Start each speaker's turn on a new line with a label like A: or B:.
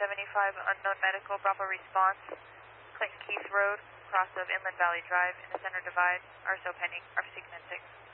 A: 75 unknown medical, Bravo response, Clinton Keith Road, cross of Inland Valley Drive in the Center Divide, RSO pending, RFC commencing.